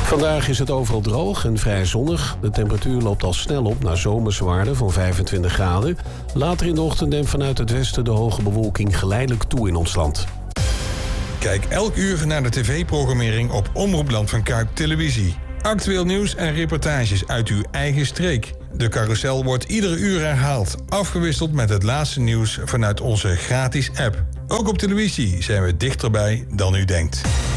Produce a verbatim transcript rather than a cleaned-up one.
Vandaag is het overal droog en vrij zonnig. De temperatuur loopt al snel op naar zomerse waarden van vijfentwintig graden. Later in de ochtend neemt vanuit het westen de hoge bewolking geleidelijk toe in ons land. Kijk elk uur naar de tv-programmering op Omroepland van Kuik Televisie. Actueel nieuws en reportages uit uw eigen streek. De carousel wordt iedere uur herhaald, afgewisseld met het laatste nieuws vanuit onze gratis app. Ook op televisie zijn we dichterbij dan u denkt.